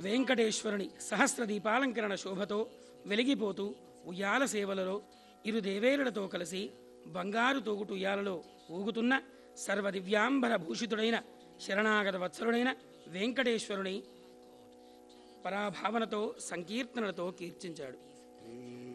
వెంకటేశ్వరుని సహస్ర దీపాలంకరణ శోభతో వెలిగిపోతూ ఉయ్యాల సేవలలో ఇరు దేవేరులతో కలిసి బంగారు తోగుటు ఉయ్యాలలో ఊగుతున్న సర్వదివ్యాంబర భూషితుడైన శరణాగత వత్సరుడైన వెంకటేశ్వరుని పరాభావనతో సంకీర్తనలతో కీర్తించాడు.